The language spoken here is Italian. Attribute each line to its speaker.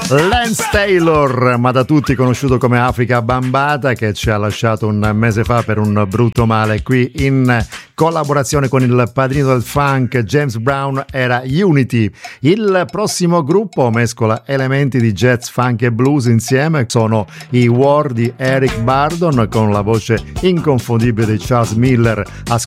Speaker 1: Lance Taylor, ma da tutti conosciuto come Africa Bambata, che ci ha lasciato un mese fa per un brutto male, qui in collaborazione con il padrino del funk James Brown era Unity. Il prossimo gruppo mescola elementi di jazz, funk e blues insieme, sono i War di Eric Burdon con la voce inconfondibile di Charles Miller.